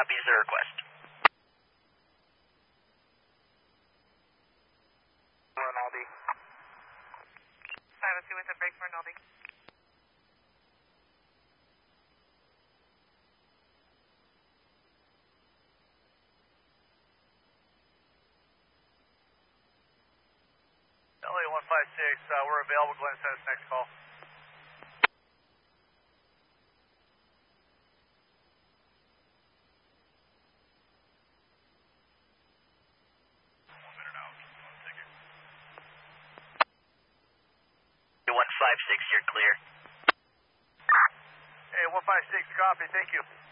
copies the request. Rinaldi. 502 with a break for Rinaldi. LA 156, we're available. Go ahead and send us next call. LA 156, you're clear. Hey, 156, copy. Thank you.